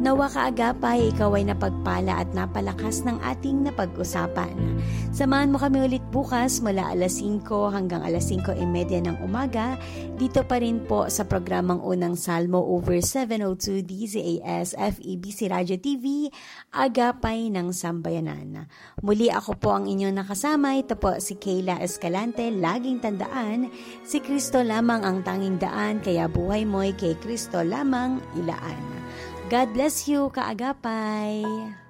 Nawa kaagapay, ikaw ay napagpala at napalakas ng ating napag-usapan. Samahan mo kami ulit bukas mula alas 5 hanggang alas 5:30 ng umaga. Dito pa rin po sa programang Unang Salmo over 702 DZAS FEBC Radio TV, Agapay ng Sambayanan. Muli ako po ang inyong nakasama. Ito po si Kayla Escalante. Laging tandaan, si Kristo lamang ang tanging daan, kaya buhay mo'y kay Kristo lamang ilaan. God bless you, kaagapay!